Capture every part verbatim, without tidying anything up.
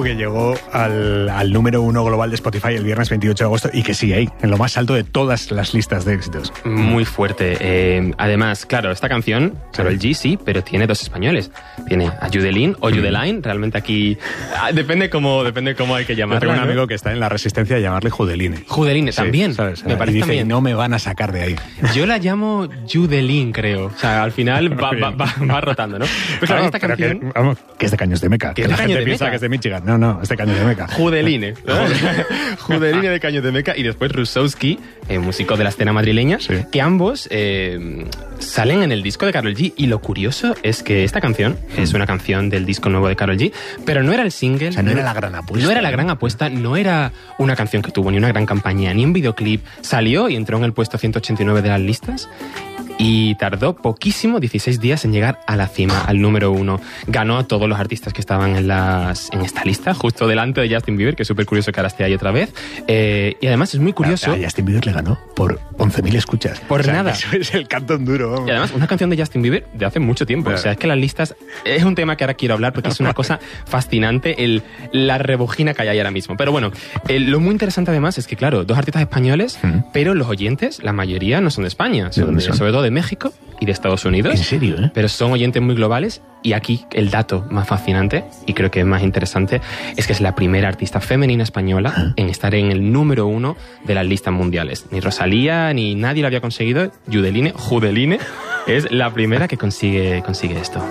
que llegó al, al número uno global de Spotify el viernes veintiocho de agosto y que sigue ahí, en lo más alto de todas las listas de éxitos. Muy fuerte. Eh, además, claro, esta canción, Karol G, sí, pero tiene dos españoles. Tiene a Judelín o Judeline, realmente aquí ah, depende cómo depende cómo hay que llamarla. Yo tengo un ¿no? amigo que está en la resistencia de llamarle Judeline. Judeline, Sí, también. ¿sabes? Me Y parece dice, también. no me van a sacar de ahí. Yo la llamo Judelín, creo. O sea, al final va, va, va, va rotando, ¿no? Pero claro, Vamos, esta pero canción... Que, vamos, que es de Caños de Meca. Que Que es de la Caños gente de piensa Meca. que es de Michigan. No, no, es de Caños de Meca. Judeline. ¿no? Judeline de Caños de Meca y después Rusowski, eh, músico de la escena madrileña, Sí. que ambos eh, salen en el disco de Karol G. Y lo curioso es que esta canción Hmm. es una canción del disco nuevo de Karol G, pero no era el single. O sea, no era la gran apuesta. No era la gran apuesta, no era una canción que tuvo ni una gran campaña, ni un videoclip. Salió y entró en el puesto ciento ochenta y nueve de las listas. Y tardó poquísimo, dieciséis días, en llegar a la cima, al número uno. Ganó a todos los artistas que estaban en, las, en esta lista, justo delante de Justin Bieber, que es súper curioso que ahora esté ahí otra vez. Eh, y además es muy curioso... A, a Justin Bieber le ganó por once mil escuchas. Por O sea, nada. Eso es el cantón duro, vamos. Y además, una canción de Justin Bieber de hace mucho tiempo. Claro. O sea, es que las listas... Es un tema que ahora quiero hablar porque es una cosa fascinante el, la rebujina que hay ahí ahora mismo. Pero bueno, eh, lo muy interesante además es que, claro, dos artistas españoles, Mm. pero los oyentes, la mayoría no son de España. Son dónde de- son? sobre todo de México y de Estados Unidos. En serio, ¿eh? Pero son oyentes muy globales y aquí el dato más fascinante y creo que es más interesante es que es la primera artista femenina española en estar en el número uno de las listas mundiales. Ni Rosalía ni nadie lo había conseguido. Judeline, Judeline es la primera que consigue, consigue esto.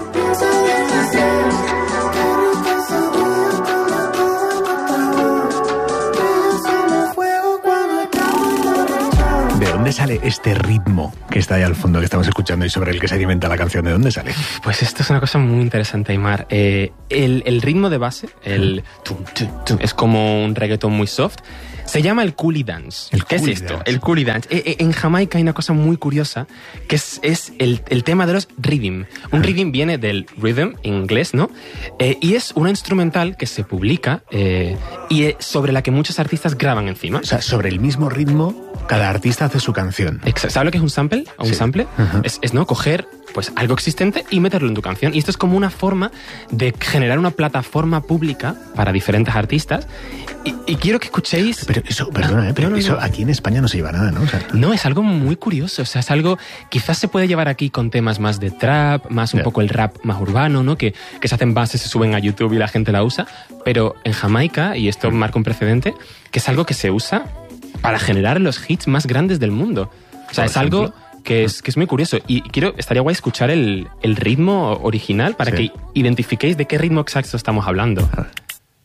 ¿De dónde sale este ritmo que está ahí al fondo que estamos escuchando y sobre el que se alimenta la canción? ¿De dónde sale? Pues esto es una cosa muy interesante, Aymar. Eh, el, el ritmo de base, el tum, tum, tum, es como un reggaetón muy soft. Se llama el coolie dance. El ¿Qué coolie es esto? dance. El coolie dance. Eh, eh, en Jamaica hay una cosa muy curiosa que es, es el, el tema de los rhythm. Un rhythm viene del rhythm en inglés, ¿no? Eh, y es una instrumental que se publica eh, y eh, sobre la que muchos artistas graban encima. O sea, sobre el mismo ritmo, cada artista hace su canción. Exacto. ¿Sabes lo que es un sample? ¿O un Sí. sample? Ajá. Es, es no coger pues algo existente y meterlo en tu canción. Y esto es como una forma de generar una plataforma pública para diferentes artistas. Y, y quiero que escuchéis... Pero eso, perdona, ¿eh? Pero No, no, eso no. aquí en España no se lleva nada, ¿no? O sea, No, es algo muy curioso. O sea, es algo... Quizás se puede llevar aquí con temas más de trap, más un Ya. poco el rap más urbano, ¿no? Que, que se hacen bases, se suben a YouTube y la gente la usa. Pero en Jamaica, y esto marca un precedente, que es algo que se usa para generar los hits más grandes del mundo. O sea, Por es algo... ejemplo. Que es, que es muy curioso. Y quiero, estaría guay escuchar el, el ritmo original para Sí. que identifiquéis de qué ritmo exacto estamos hablando. a ver.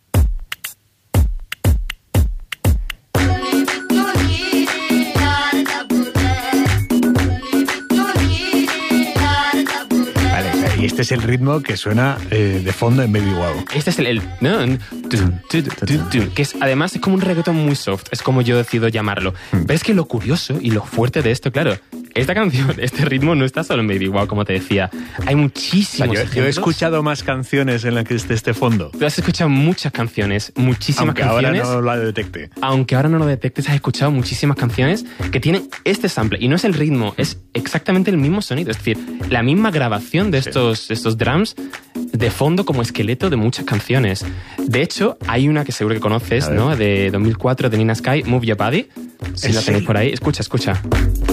Vale, y este es el ritmo que suena eh, de fondo en Baby Wow. Este es el... el ¿no? Tum, tum, tum, tum, que es, además es como un reggaetón muy soft, es como yo decido llamarlo. Pero es que lo curioso y lo fuerte de esto, claro, esta canción, este ritmo no está solo en Baby Wow, como te decía. Hay O sea, muchísimos yo, yo he ejemplos. escuchado más canciones en las que esté este fondo. Tú has escuchado muchas canciones, muchísimas Aunque ahora canciones. no la detecte. Aunque ahora no lo detectes, has escuchado muchísimas canciones que tienen este sample. Y no es el ritmo, es exactamente el mismo sonido. Es decir, la misma grabación de Sí. estos, estos drums de fondo como esqueleto de muchas canciones. De hecho, hay una que seguro que conoces, A ver. ¿no? De dos mil cuatro, de Nina Sky, Move Your Body. Si ¿En la tenéis serio? por ahí. Escucha, escucha.